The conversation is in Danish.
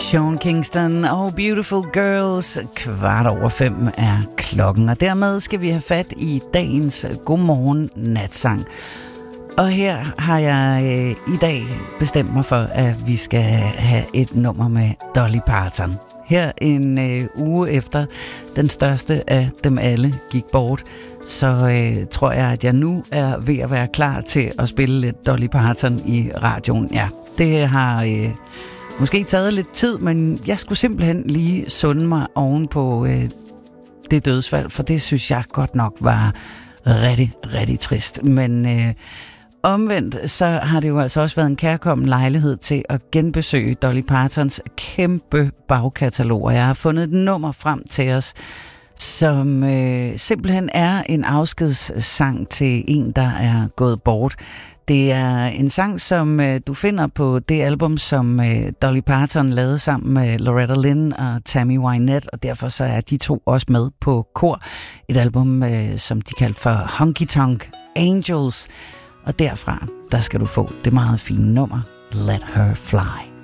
Sean Kingston og Beautiful Girls. 5:15 er klokken, og dermed skal vi have fat i dagens Godmorgen Natsang. Og her har jeg i dag bestemt mig for, at vi skal have et nummer med Dolly Parton. Her en uge efter den største af dem alle gik bort, så tror jeg, at jeg nu er ved at være klar til at spille lidt Dolly Parton i radioen. Ja, det har måske taget lidt tid, men jeg skulle simpelthen lige sunde mig oven på det dødsfald, for det synes jeg godt nok var rigtig, rigtig trist. Men omvendt, så har det jo altså også været en kærkommen lejlighed til at genbesøge Dolly Partons kæmpe bagkatalog, og jeg har fundet et nummer frem til os, som simpelthen er en afskedssang til en, der er gået bort. Det er en sang, som du finder på det album, som Dolly Parton lavede sammen med Loretta Lynn og Tammy Wynette, og derfor så er de to også med på kor. Et album, som de kaldte for Honky Tonk Angels. Og derfra, der skal du få det meget fine nummer, Let Her Fly.